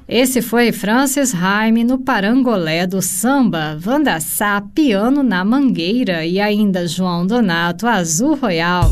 Esse foi Francis Haime no Parangolé do Samba, Wanda Sá, Piano na Mangueira e ainda João Donato, Azul Royal.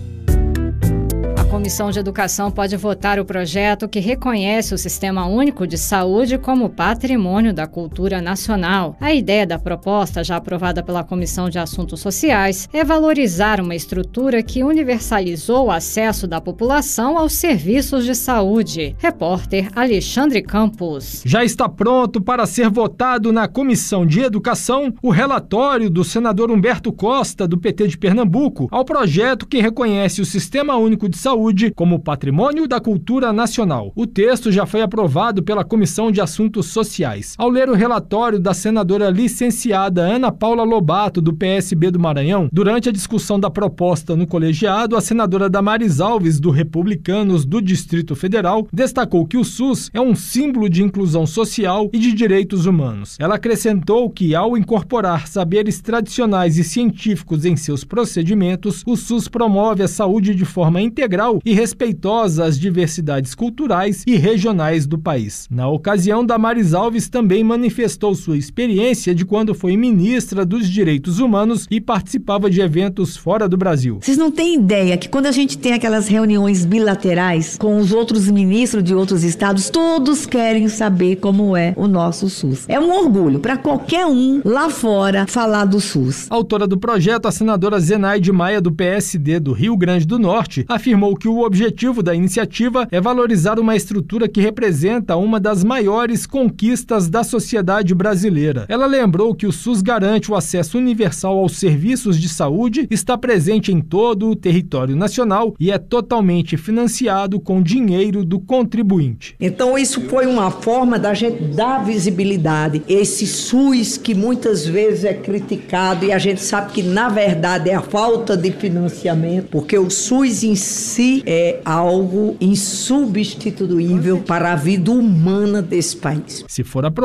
A Comissão de Educação pode votar o projeto que reconhece o Sistema Único de Saúde como patrimônio da cultura nacional. A ideia da proposta, já aprovada pela Comissão de Assuntos Sociais, é valorizar uma estrutura que universalizou o acesso da população aos serviços de saúde. Repórter Alexandre Campos. Já está pronto para ser votado na Comissão de Educação o relatório do senador Humberto Costa, do PT de Pernambuco, ao projeto que reconhece o Sistema Único de Saúde como patrimônio da cultura nacional. O texto já foi aprovado pela Comissão de Assuntos Sociais. Ao ler o relatório da senadora licenciada Ana Paula Lobato, do PSB do Maranhão, durante a discussão da proposta no colegiado, a senadora Damares Alves, do Republicanos do Distrito Federal, destacou que o SUS é um símbolo de inclusão social e de direitos humanos. Ela acrescentou que, ao incorporar saberes tradicionais e científicos em seus procedimentos, o SUS promove a saúde de forma integral e respeitosa às diversidades culturais e regionais do país. Na ocasião, Damares Alves também manifestou sua experiência de quando foi ministra dos Direitos Humanos e participava de eventos fora do Brasil. Vocês não têm ideia que quando a gente tem aquelas reuniões bilaterais com os outros ministros de outros estados, todos querem saber como é o nosso SUS. É um orgulho para qualquer um lá fora falar do SUS. Autora do projeto, a senadora Zenaide Maia, do PSD do Rio Grande do Norte, afirmou que o objetivo da iniciativa é valorizar uma estrutura que representa uma das maiores conquistas da sociedade brasileira. Ela lembrou que o SUS garante o acesso universal aos serviços de saúde, está presente em todo o território nacional e é totalmente financiado com dinheiro do contribuinte. Então isso foi uma forma da gente dar visibilidade. Esse SUS que muitas vezes é criticado e a gente sabe que na verdade é a falta de financiamento, porque o SUS em si é algo insubstituível para a vida humana desse país. Se for